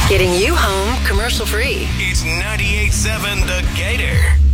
Getting you home commercial free. It's 98.7 The Gator.